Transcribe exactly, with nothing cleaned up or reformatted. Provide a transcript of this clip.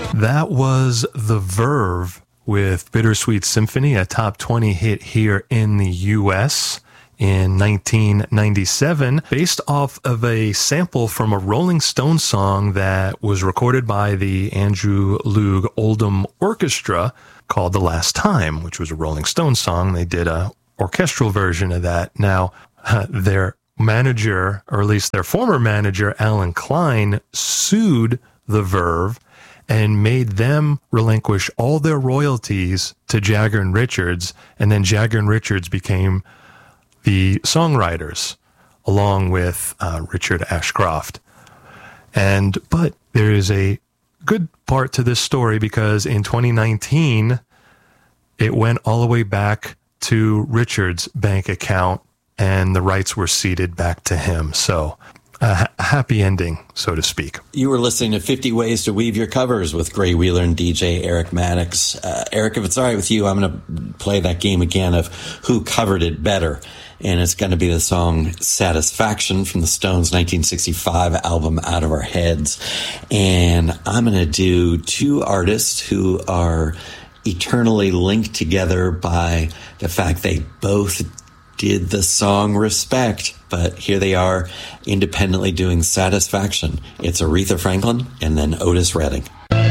That was The Verve with Bittersweet Symphony, a top twenty hit here in the U S in nineteen ninety-seven, based off of a sample from a Rolling Stones song that was recorded by the Andrew Loog Oldham Orchestra called The Last Time, which was a Rolling Stones song. They did a orchestral version of that. Now, uh, their manager, or at least their former manager, Alan Klein, sued The Verve and made them relinquish all their royalties to Jagger and Richards, and then Jagger and Richards became the songwriters, along with uh, Richard Ashcroft. And but there is a good part to this story, because in twenty nineteen, it went all the way back to Richard's bank account, and the rights were ceded back to him. So a ha- happy ending, so to speak. You were listening to fifty Ways to Weave Your Covers with Gray Wheeler and D J Eric Maddox. Uh, Eric, if it's all right with you, I'm going to play that game again of who covered it better. And it's going to be the song Satisfaction from the Stones' nineteen sixty-five album Out of Our Heads. And I'm going to do two artists who are eternally linked together by the fact they both did the song Respect, but here they are independently doing Satisfaction. It's Aretha Franklin and then Otis Redding.